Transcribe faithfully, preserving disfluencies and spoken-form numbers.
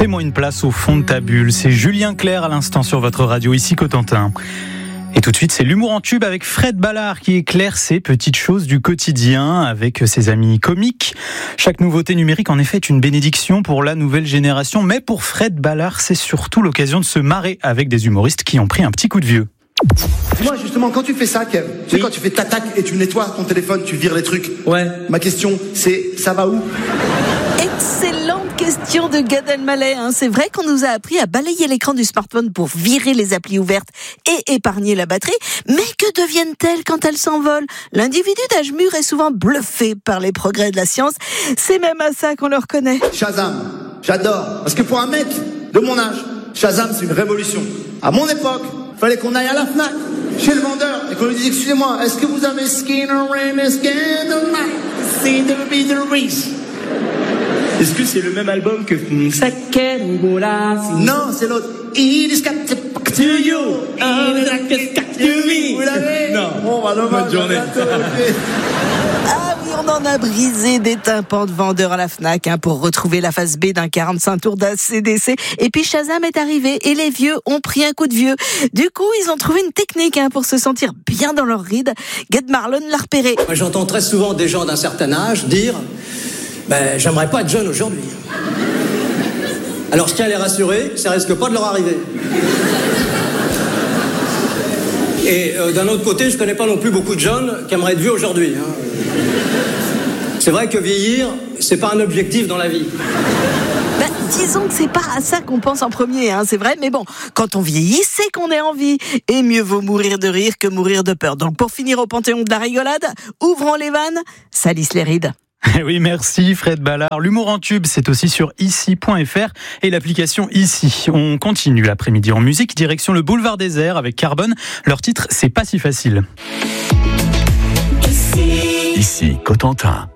Fais-moi une place au fond de ta bulle. C'est Julien Clerc à l'instant sur votre radio, ici Cotentin. Et tout de suite, c'est l'humour en tube avec Fred Ballard qui éclaire ces petites choses du quotidien avec ses amis comiques. Chaque nouveauté numérique, en effet, est une bénédiction pour la nouvelle génération. Mais pour Fred Ballard, c'est surtout l'occasion de se marrer avec des humoristes qui ont pris un petit coup de vieux. Dis-moi justement, quand tu fais ça, Kev, tu sais, oui. Quand tu fais tac-tac et tu nettoies ton téléphone, tu vires les trucs. Ouais. Ma question, c'est, ça va où ? Excellente question de Gad Elmaleh. Hein. C'est vrai qu'on nous a appris à balayer l'écran du smartphone pour virer les applis ouvertes et épargner la batterie. Mais que deviennent-elles quand elles s'envolent ? L'individu d'âge mûr est souvent bluffé par les progrès de la science. C'est même à ça qu'on le reconnaît. Shazam, j'adore. Parce que pour un mec de mon âge, Shazam, c'est une révolution. À mon époque, fallait qu'on aille à la Fnac, chez le vendeur, et qu'on lui dise, excusez-moi, est-ce que vous avez Skinner and Skinner See the Beatles Reese? Est-ce que c'est le même album que Sakenobola? Non, c'est l'autre. It is got to you. It is got to me. Vous l'avez? Non. Bon, bah, dommage. Bonne journée. Ah oui, on en a brisé des tympans de vendeurs à la Fnac hein, pour retrouver la face B d'un quarante-cinq tours d'A C D C. Et puis Shazam est arrivé et les vieux ont pris un coup de vieux. Du coup, ils ont trouvé une technique hein, pour se sentir bien dans leur ride. Gad Marlon l'a repéré. Moi, j'entends très souvent des gens d'un certain âge dire ben, « j'aimerais pas être jeune aujourd'hui ». Alors je tiens à les rassurer, ça risque pas de leur arriver. Et euh, d'un autre côté, je connais pas non plus beaucoup de jeunes qui aimeraient être vieux aujourd'hui. Hein. C'est vrai que vieillir, c'est pas un objectif dans la vie. Ben, disons que c'est pas à ça qu'on pense en premier, hein, c'est vrai, mais bon, quand on vieillit, c'est qu'on est en vie. Et mieux vaut mourir de rire que mourir de peur. Donc pour finir au panthéon de la rigolade, ouvrons les vannes, salissent les rides. Oui, merci Fred Ballard. L'humour en tube, c'est aussi sur ici point f r et l'application Ici. On continue l'après-midi en musique, direction le boulevard des Airs avec Carbone. Leur titre, c'est pas si facile. Ici, Ici Cotentin.